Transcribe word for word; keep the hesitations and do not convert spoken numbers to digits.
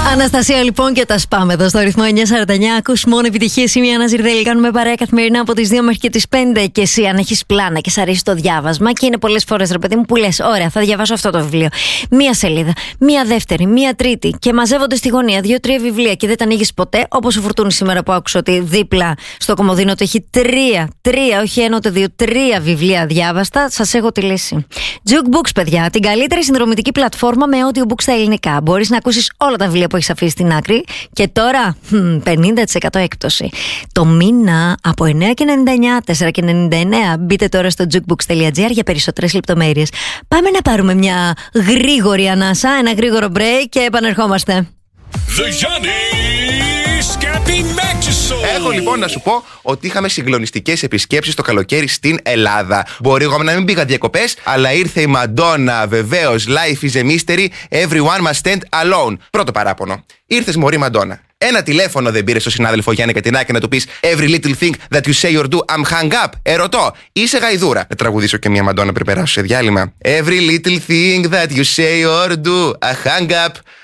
Αναστασία λοιπόν και τα σπάμε εδώ στο ρυθμό εννιά σαράντα εννιά. Ακούς μόνο επιτυχίες, είμαι η Άννα Ζιρδέλη. Κάνουμε παρέα καθημερινά από τις δύο μέχρι και τις πέντε. Και εσύ, αν έχεις πλάνα και σ' αρέσει το διάβασμα, και είναι πολλές φορές ρε παιδί μου που λες: ωραία, θα διαβάσω αυτό το βιβλίο. Μία σελίδα, μία δεύτερη, μία τρίτη. Και μαζεύονται στη γωνία δύο-τρία βιβλία και δεν τα ανοίγεις ποτέ. Όπως ο Φουρτούνης σήμερα που άκουσα ότι δίπλα στο κομμωδίνο του έχει τρία, τρία, όχι ένα ούτε δύο, τρία βιβλία διάβαστα. Σας έχω τη λύση. Jukebooks, παιδιά, την καλύτερη συνδρομητική πλατφόρμα με audiobooks στα ελληνικά. Μπορείς να ακούσεις όλα τα βιβλία που έχεις αφήσει στην άκρη. Και τώρα πενήντα τοις εκατό έκπτωση το μήνα από εννιά και ενενήντα εννιά, τέσσερα και ενενήντα εννιά. Μπείτε τώρα στο jukebooks τελεία gr για περισσότερες λεπτομέρειες. Πάμε να πάρουμε μια γρήγορη ανάσα, ένα γρήγορο break και επανερχόμαστε. Έχω λοιπόν να σου πω ότι είχαμε συγκλονιστικές επισκέψεις το καλοκαίρι στην Ελλάδα. Μπορεί εγώ να μην πήγα διακοπές, αλλά ήρθε η Μαντόνα, βεβαίως. Life is a mystery, everyone must stand alone. Πρώτο παράπονο. Ήρθες μωρή Μαντόνα. Ένα τηλέφωνο δεν πήρε στο συνάδελφο Γιάννη Κατινάκη να του πεις Every little thing that you say or do, I'm hung up. Ερωτώ, είσαι γαϊδούρα. Να τραγουδήσω και μια Μαντόνα πριν περάσω σε διάλειμμα. Every little thing that you say or do, I hung up.